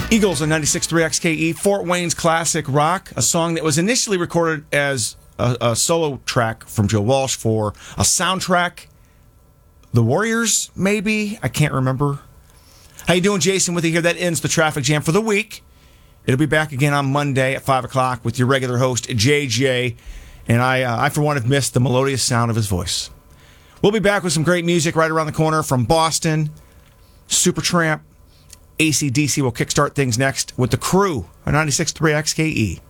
Eagles on 96.3 XKE, Fort Wayne's classic rock, a song that was initially recorded as a solo track from Joe Walsh for a soundtrack. The Warriors, maybe? I can't remember. How you doing, Jason? With you here. That ends the traffic jam for the week. It'll be back again on Monday at 5 o'clock with your regular host, JJ. And I, for one, have missed the melodious sound of his voice. We'll be back with some great music right around the corner from Boston, Supertramp, AC/DC will kickstart things next with The Crew on 96.3 XKE.